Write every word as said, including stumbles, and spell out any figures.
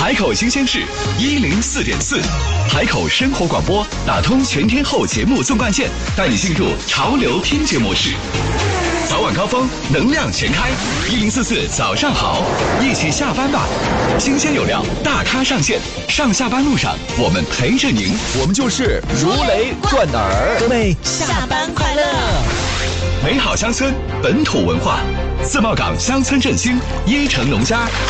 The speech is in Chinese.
海口新鲜事一零四点四，海口生活广播打通全天候节目纵贯线，带你进入潮流听觉模式。早晚高峰，能量全开，一零四四早上好，一起下班吧。新鲜有料，大咖上线，上下班路上我们陪着您， 我们就是如雷贯耳。 各位下班快乐！ 美好乡村，本土文化，自贸港乡村振兴，椰城农家。